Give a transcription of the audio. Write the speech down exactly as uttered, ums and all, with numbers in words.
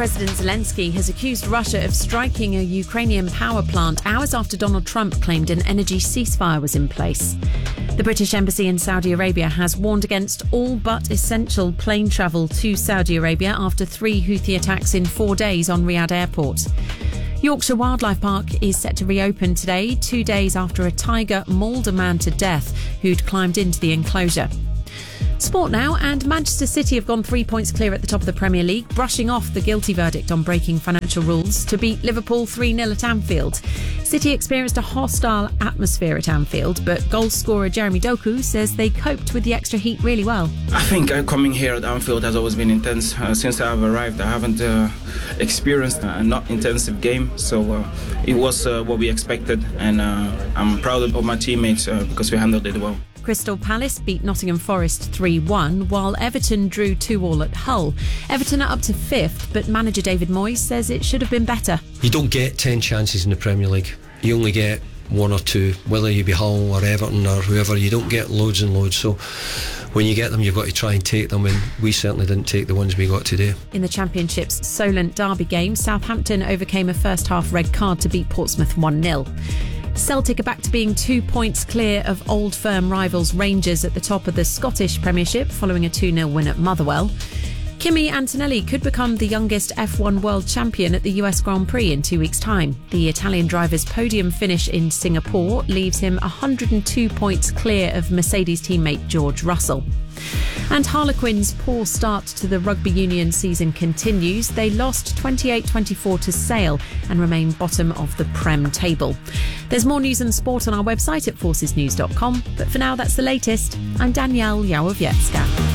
President Zelensky has accused Russia of striking a Ukrainian power plant hours after Donald Trump claimed an energy ceasefire was in place. The British Embassy in Saudi Arabia has warned against all but essential plane travel to Saudi Arabia after three Houthi attacks in four days on Riyadh Airport. Yorkshire Wildlife Park is set to reopen today, two days after a tiger mauled a man to death who'd climbed into the enclosure. Sport now, and Manchester City have gone three points clear at the top of the Premier League, brushing off the guilty verdict on breaking financial rules to beat Liverpool three nil at Anfield. City experienced a hostile atmosphere at Anfield, but goal scorer Jeremy Doku says they coped with the extra heat really well. I think uh, coming here at Anfield has always been intense. Uh, since I've arrived, I haven't uh, experienced a not intensive game, so uh, it was uh, what we expected, and uh, I'm proud of my teammates uh, because we handled it well. Crystal Palace beat Nottingham Forest three one, while Everton drew two all at Hull. Everton are up to fifth, but manager David Moyes says it should have been better. You don't get ten chances in the Premier League. You only get one or two, whether you be Hull or Everton or whoever. You don't get loads and loads, so when you get them you've got to try and take them, and we certainly didn't take the ones we got today. In the Championship's Solent Derby game, Southampton overcame a first half red card to beat Portsmouth one nil. Celtic are back to being two points clear of old firm rivals Rangers at the top of the Scottish Premiership following a two nil win at Motherwell. Kimi Antonelli could become the youngest F one world champion at the U S Grand Prix in two weeks' time. The Italian driver's podium finish in Singapore leaves him one hundred two points clear of Mercedes teammate George Russell. And Harlequins' poor start to the rugby union season continues. They lost twenty-eight twenty-four to Sale and remain bottom of the Prem table. There's more news and sport on our website at forces news dot com, but for now that's the latest. I'm Danielle Yawowiecka.